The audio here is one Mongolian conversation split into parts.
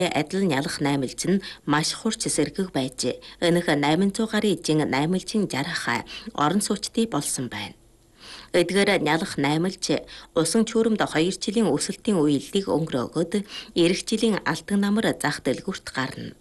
Адил нялах наймалч нь маш хурц сэргэг байжээ. Өнөх 800 гаруй жин наймалчин жарахаа орон сууцтай болсон байна. Эдгээр нялах наймалч усан чүүрэмд 2 жилийн өсөлтийн үеэлдийг өнгөрөөгөөд эх жилийн алтан намар зах дэлгүүрт гарна.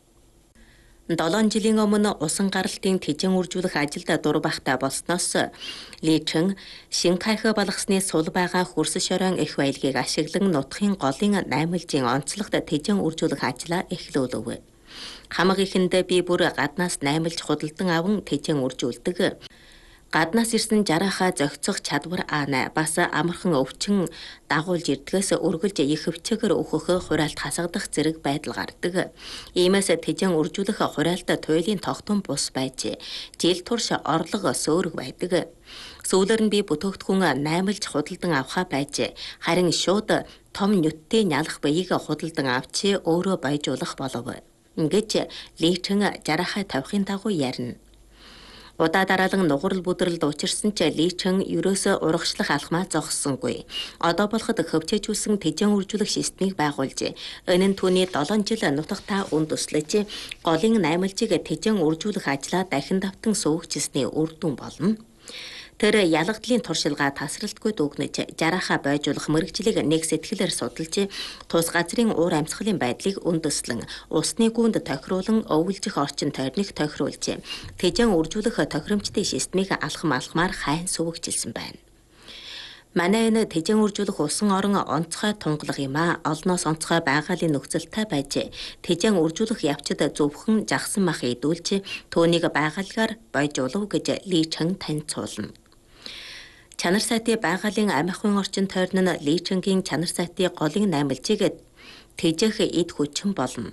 7 жилийн өмнө усан гаралтын тэжэн үржүүлэх ажилд дур бахтай болсноос Ли Чэн Шинкайх балгасны сул байгаа хөрс шорон их баялагийг ашиглан нутгийн голын наймалжийн онцлогт тэжэн үржүүлэх ажлаа эхлүүлв. Хамаг ихэнд би бүр гаднаас наймалж худалдан аван тэжэн үржүүлдэг. Гаднаас ирсэн жарахаа зохицох чадвар аана бас амархан өвчин дагуулж ирдгээс өргөлж их өвчгөр өөхөх хураалт хасагдах зэрэг байдал гардаг. Иймээс тэжэн үржүүлэх хураалт туйлын тогтун бус байж жил турш орлого сөөрөг байдаг. Сүүлээр нь би бүтээгдэхүүн наймалж худалдан авахаа байж харин шууд том нүдтэй нялах баяыг худалдан авчи өөрөө баяжуулах болов. Ингэж Ли Чэн жарахаа тавихын дагуу ярина. Удаа дараалан нугарал бүдрэлд учирсан ч Ли Чэн ерөөсөө урагшлах алхмаа зогссонгүй. Одоо болоход хөвчөөжүүлсэн тэжэн үржүүлэх системийг байгуулж, энэ нь түүний 7 жил нутагтаа үнд төслөж, голын наймалжийг тэжэн үржүүлэх ажлаа дахин давтан суугчсны үр дүн болно. Тэр ялагдлын туршилгаа тасралтгүй дүгнэж, жарахаа бойжуулах мэрэгжлийг нэг сэтгэлээр судалж, тус газрын уур амьсгалын байдлыг үндэслэн, усны гүнд тохируулан өвлжих орчин тойрныг тохируулж, тэжэн үржүүлэх тохиромжтой системийг алхмаар хайн сувгжилсан байна. Манай энэ тэжэн үржүүлэх усан орон онцгой тунгалаг юм а. Олноос онцгой байгалийн нөхцөлтэй байж, тэжэн үржүүлэх явцад зөвхөн жагсан мах идүүлж, түүнийг байгаалгаар бойжуулав гэж Ли Чэн танилцуулна. Чанар сайтын байгалийн амихын орчин тойрн нь Ли Чэнгийн чанар сайтын голын наймалжийг тэжээх эд хүчин болно.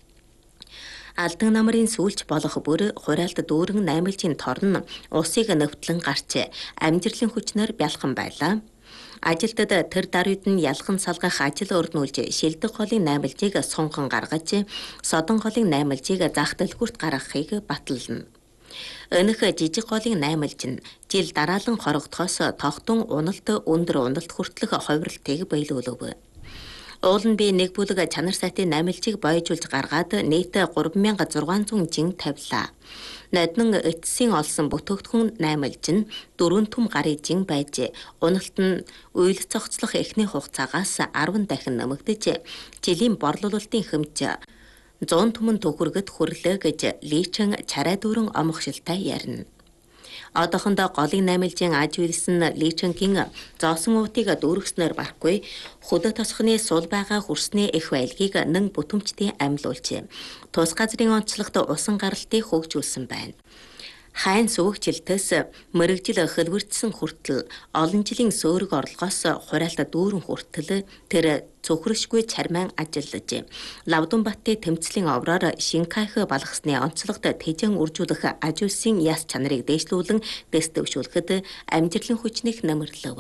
Алдан намрын сүүлч болох бүр хураалт дүүрэн наймалжийн торн усыг нэвтлэн гарч амжилтлын хүчнээр бялхан байлаа. Ажилтад тэр даруйд нь ялхан салгах ажил өрнүүлж шилдэг голын наймалжийг сунган гаргаж, содон голын наймалжийг зах дэлгүүрт гаргахыг батална. Өнөх жижиг голын наймалж нь жил дараалан хорогдохоос тогтун уналт өндөр уналт хүртэлх хувирлтыг биелүүлв. Уул нь би нэг бүлэг чанар сайтын наймалжийг бойжуулж гаргаад нийт 3600 жин тавилаа. Ноднон эцсийн олсон бүтээгдэхүүн наймалж нь 4 түм гарын жин байж, уналт нь үйл цогцлох эхний хугацаагаас 10 дахин нэмэгдэж, жилийн борлуулалтын хэмж 100 түмэн төгрөгөд хүрлээ гэж Ли Чэн чарай дүүрэн омгшилтай ярина. Одоохондоо голын наймалжийн аж үйлсэн Ли Чэнгийн зоосон уутыг дүүргэснээр барахгүй, хөдөө тосхны сул байгаа хөрсний их баялагийг нэн бүтэмжтэй амьлуулж, тус газрын онцлогт усан гаралтыг хөгжүүлсэн байна. Хайн сувгжилтээс мэрэгжил хөлбөртсөн хүртэл олон жилийн сөөрөг орлогоос хураалт дүүрэн хүртэл тэр цөхрөшгүй чармайн ажиллаж, Лавдунбаттын тэмцлийн овроор Шинкайх балгасны онцлогт тэжэн үржүүлэх аж үйлсийн яс чанарыг дээшлүүлэн дэс дэвшүүлэхэд амжилтлын хүчнийг нэмэрлэв.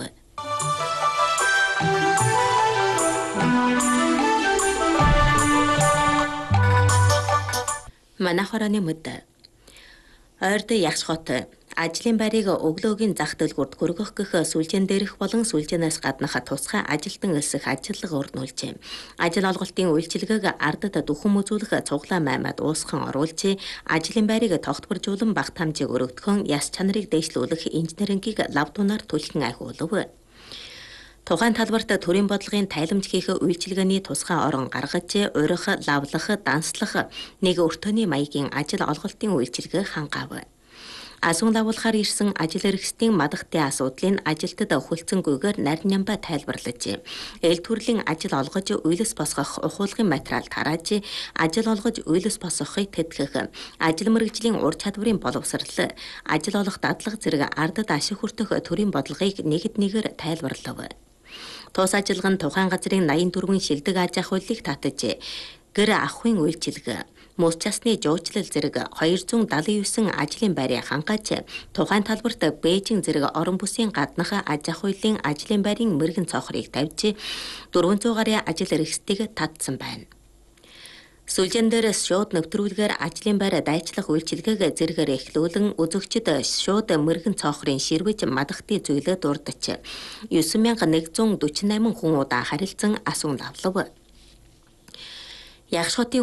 Манай хорооны мэд. Ойрд ягш хот ажлын байрыг өглөөгийн зах дэлгүүрт хүргэх гэх сүлжээн дээрх болон сүлжээнээс гаднах тусгай ажилтан элсэх ажиллага өрнүүлжээ. Ажил олголтын үйлчилгээг ардад дүхэн үзүүлэх цуглаа маймад уусхан оруулж, ажлын байрыг тогтворжуулан багт хамжиг өргөдгөн яс чанарыг дээшлүүлэх инженерингийг лавдунаар түлхэн ахиулв. Тухайн талбарт төрийн бодлогын тайламж хийх үйлчилгээний тусгай орон гаргаж, урих, лавлах, данслах нэг өртөөний маягийн ажил олголтын үйлчилгээ хангав. Асуун лавлахаар ирсэн ажил эрхсдийн мадагтын асуудлыг ажилтад хүлцэнгүйгээр нарийн нямбай тайлбарлаж, эл төрлийн ажил олгож үйлс босгох ухуулгын материал тарааж, ажил олгож үйлс босгохыг тэтгэх, ажил мэргэжлийн ур чадварын боловсрал, ажил олох дадлага зэрэг ардад ашиг хүртэх төрийн бодлогыг нэгд нэгээр тайлбарлав. Тус ажиллага нь тухайн газрын 84 шилдэг аж ахуйлыг татаж, гэр ахуйн үйлчилгээ, мөс часны жуучлал зэрэг 279 ажлын байрыг хангаж, тухайн талбарт Бээжин зэрэг орон бүсийн гаднах аж ахуйлын ажлын байрын мэрэгэн цохрыг тавьж, 400 гаруй ажил эрхсдийг татсан байна. Сүлжээн дээрээс шууд нэвтрүүлгээр ажлын байр дайчлах үйлчилгээг зэрэгээр эхлүүлэн үзэгчд шууд мэрэгэн цоохрын ширвэж мадахтын зүйлээ дурдж 9148 хүн удаа харилцан асуун лавлав. Ягш хотын